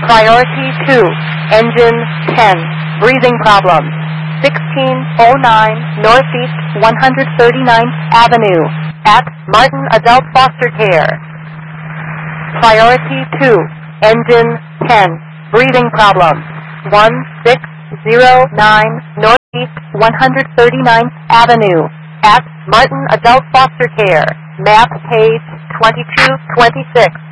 Priority 2, engine 10, breathing problems. 1609 Northeast 139th Avenue at Martin Adult Foster Care. Priority 2, engine 10, breathing problems. 1609 Northeast 139th Avenue at Martin Adult Foster Care. Map page 2226.